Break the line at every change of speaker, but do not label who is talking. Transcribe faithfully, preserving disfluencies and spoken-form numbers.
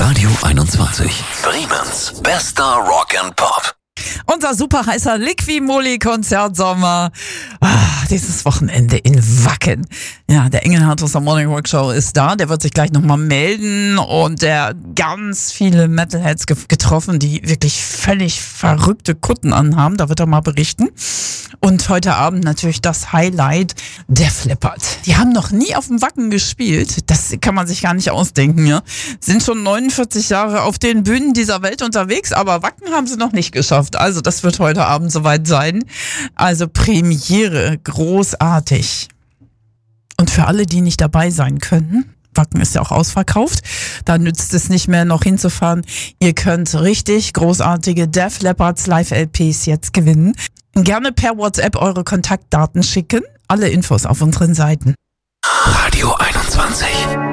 Radio einundzwanzig. Bremens bester Rock and Pop.
Unser super heißer Liqui-Moly-Konzertsommer. Ah, dieses Wochenende in Wacken. Ja, der Engelhardt aus der Morning Rock Show ist da. Der wird sich gleich nochmal melden und der hat ganz viele Metalheads ge- getroffen, die wirklich völlig verrückte Kutten anhaben. Da wird er mal berichten. Und heute Abend natürlich das Highlight, Def Leppard. Die haben noch nie auf dem Wacken gespielt. Das kann man sich gar nicht ausdenken, ja. Sind schon neunundvierzig Jahre auf den Bühnen dieser Welt unterwegs, aber Wacken haben sie noch nicht geschafft. Also das wird heute Abend soweit sein. Also Premiere, großartig. Und für alle, die nicht dabei sein können, Wacken ist ja auch ausverkauft, da nützt es nicht mehr noch hinzufahren. Ihr könnt richtig großartige Def Leppards Live-L Ps jetzt gewinnen. Gerne per WhatsApp eure Kontaktdaten schicken. Alle Infos auf unseren Seiten.
Radio einundzwanzig.